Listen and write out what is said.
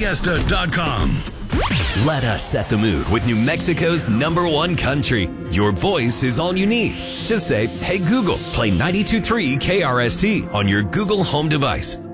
KRSFiesta.com. Let us set the mood with New Mexico's #1 country. Your voice is all you need. Just say, hey Google, play 92.3 KRST on your Google Home device.